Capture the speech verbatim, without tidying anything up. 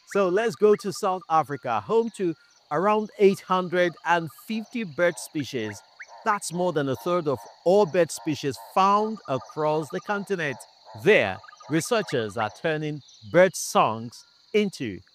So let's go to South Africa, home to around eight hundred fifty bird species. That's more than a third of all bird species found across the continent. There, researchers are turning bird songs into